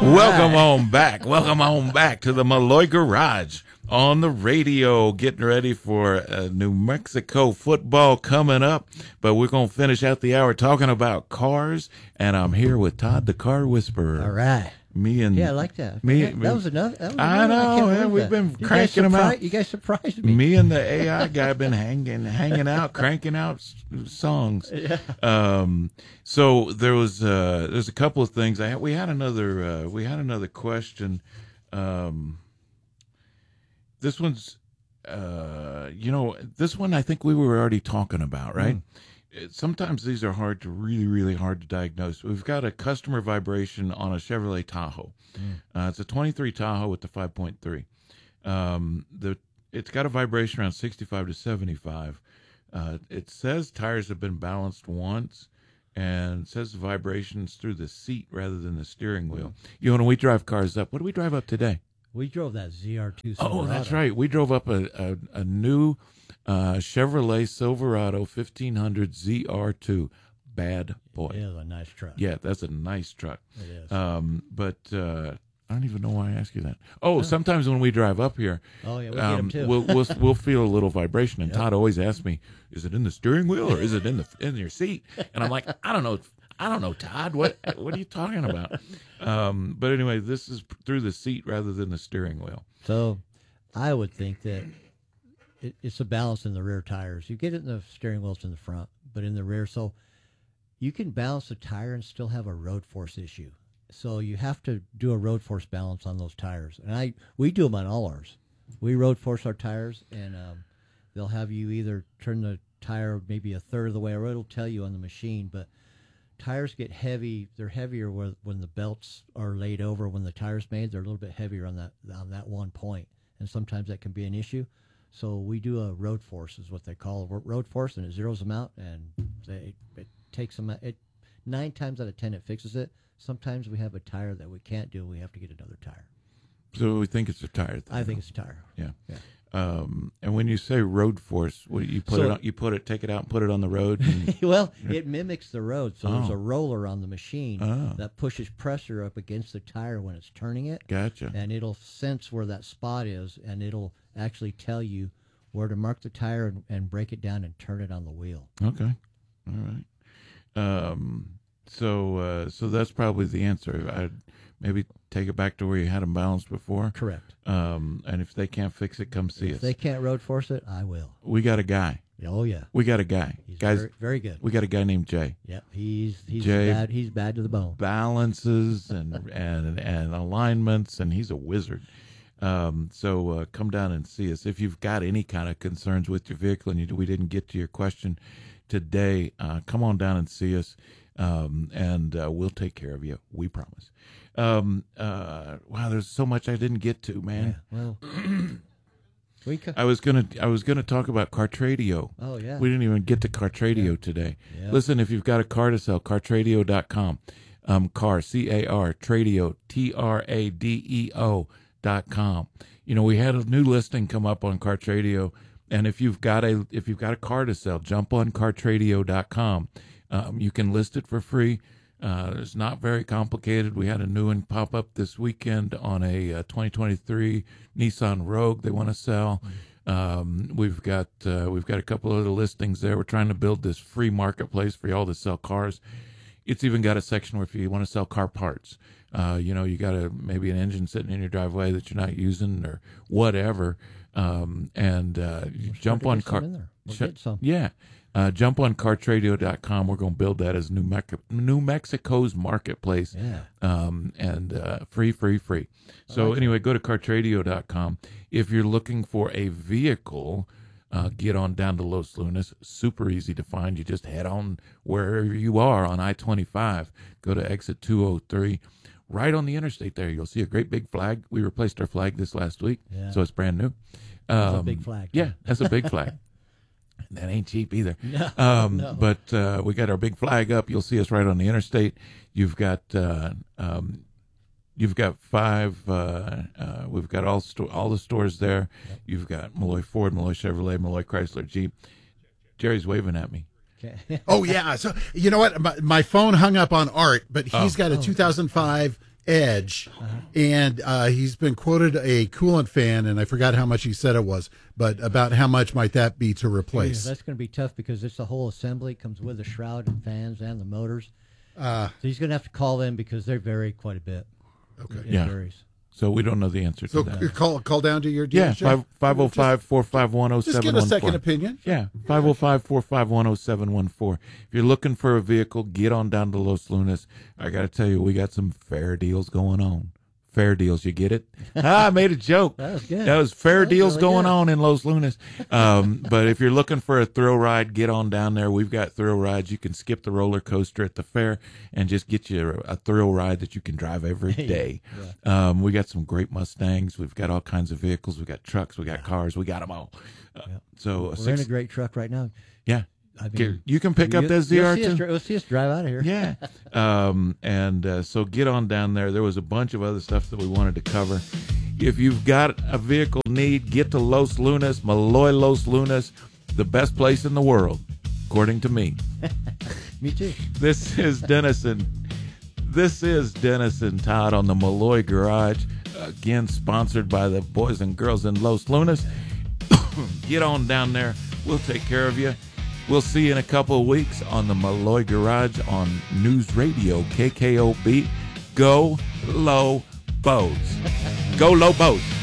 Welcome on back. Welcome on back to the Malloy Garage on the radio. Getting ready for New Mexico football coming up. But we're going to finish out the hour talking about cars. And I'm here with Todd, the Car Whisperer. All right. I like that. That was another. I know. Yeah, we've been cranking them out. You guys surprised me. Me and the AI guy been hanging out, cranking out songs. Yeah. So there's a couple of things. We had another question. This one's, this one I think we were already talking about, right? Sometimes these are really hard to diagnose. We've got a customer vibration on a Chevrolet Tahoe. It's a 23 Tahoe with the 5.3. It's got a vibration around 65 to 75. It says tires have been balanced once, and it says the vibrations through the seat rather than the steering wheel. When we drive cars up, what do we drive up today? We drove that ZR2 Silverado. Oh, that's right. We drove up a new Chevrolet Silverado 1500 ZR2. Bad boy. It is a nice truck. Yeah, that's a nice truck. It is. But I don't even know why I asked you that. Sometimes when we drive up here, we get them too. we'll feel a little vibration. And Todd always asks me, "Is it in the steering wheel or is it in your seat?" And I'm like, "I don't know, Todd. What are you talking about?" But anyway, this is through the seat rather than the steering wheel. So, I would think that it's a balance in the rear tires. You get it in the steering wheels in the front, but in the rear, so you can balance the tire and still have a road force issue. So you have to do a road force balance on those tires, and we do them on all ours. We road force our tires, and they'll have you either turn the tire maybe a third of the way, or it'll tell you on the machine. But tires get heavy; they're heavier when the belts are laid over. When the tire's made, they're a little bit heavier on that one point, and sometimes that can be an issue. So we do a road force, is what they call a road force, and it zeroes them out, and it takes them. 9 times out of 10, it fixes it. Sometimes we have a tire that we can't do. We have to get another tire. So we think it's a tire thing. I think it's a tire. Yeah. And when you say road force, what you put it on, take it out and put it on the road. And, well, it mimics the road. So there's a roller on the machine that pushes pressure up against the tire when it's turning it. Gotcha. And it'll sense where that spot is, and it'll actually tell you where to mark the tire and break it down and turn it on the wheel. Okay. All right. So that's probably the answer. I'd maybe take it back to where you had them balanced before. Correct. And if they can't fix it, come see us. If they can't road force it, I will. We got a guy. Oh yeah. We got a guy. He's Guys, very, very good. We got a guy named Jay. Yep. He's Jay bad. He's bad to the bone. Balances and alignments, and he's a wizard. So come down and see us. If you've got any kind of concerns with your vehicle and we didn't get to your question today, come on down and see us, and we'll take care of you. We promise. Wow, there's so much I didn't get to, man. Yeah, well, I was gonna talk about Cartradio. Oh yeah. We didn't even get to Cartradio today. Yeah. Listen, if you've got a car to sell, cartradio.com. Car, C-A-R, Tradio, Tradeo.com. We had a new listing come up on Cartradio, and if you've got a car to sell, jump on cartradio.com. You can list it for free. It's not very complicated. We had a new one pop up this weekend on a 2023 Nissan Rogue they want to sell. We've got a couple of other listings there. We're trying to build this free marketplace for y'all to sell cars. It's even got a section where if you want to sell car parts, you got maybe an engine sitting in your driveway that you're not using or whatever, jump on car. Yeah. Jump on cartradio.com. We're going to build that as New Mexico's marketplace. Yeah. Free. So anyway, go to cartradio.com. If you're looking for a vehicle, get on down to Los Lunas. Super easy to find. You just head on wherever you are on I-25. Go to exit 203. Right on the interstate there, you'll see a great big flag. We replaced our flag this last week, so it's brand new. That's a big flag. Yeah, that's a big flag. That ain't cheap either. No. But we got our big flag up. You'll see us right on the interstate. You've got 5. We've got all the stores there. Yep. You've got Malloy Ford, Malloy Chevrolet, Malloy Chrysler Jeep. Jerry's waving at me. Oh yeah. So you know what? My phone hung up on Art, but he's got a 2005 Edge, and he's been quoted a coolant fan, and I forgot how much he said it was, but about how much might that be to replace? Yeah, that's going to be tough because it's the whole assembly. It comes with the shroud and fans and the motors. So he's going to have to call in because they vary quite a bit. Okay. It Yeah. varies. So we don't know the answer So to that. call down to your Yeah, dealership. 505-451-0714. Just get a second opinion. Yeah, 505-451-0714. If you're looking for a vehicle, get on down to Los Lunas. I got to tell you, we got some fair deals going on. Fair deals, you get it? I made a joke. That was good. That was fair That was deals really going good. on in Los Lunas. But if you're looking for a thrill ride, get on down there. We've got thrill rides. You can skip the roller coaster at the fair and just get you a thrill ride that you can drive every day. We got some great Mustangs. We've got all kinds of vehicles. We got trucks. We got cars. We got them all. So We're in a great truck right now. yeah. I mean, You can pick up that ZR2. You'll see us drive out of here. Yeah. So get on down there. There was a bunch of other stuff that we wanted to cover. If you've got a vehicle need, get to Los Lunas, Malloy Los Lunas, the best place in the world, according to me. Me too. This is Dennison. This is Dennison Todd on the Malloy Garage. Again, sponsored by the Boys and Girls in Los Lunas. Get on down there. We'll take care of you. We'll see you in a couple of weeks on the Malloy Garage on News Radio KKOB. Go Low Bows. Go Low Bows.